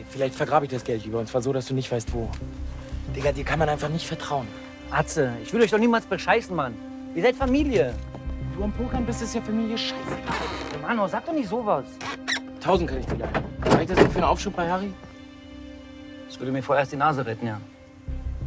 vielleicht vergrabe ich das Geld lieber. Und zwar so, dass du nicht weißt, wo. Digga, dir kann man einfach nicht vertrauen. Atze, ich will euch doch niemals bescheißen, Mann. Ihr seid Familie. Du am Pokern bist, ist ja Familie scheiße. Mano, sag doch nicht sowas. 1000 kann ich dir leihen. Reicht das nicht für einen Aufschub bei Harry? Das würde mir vorerst die Nase retten, ja.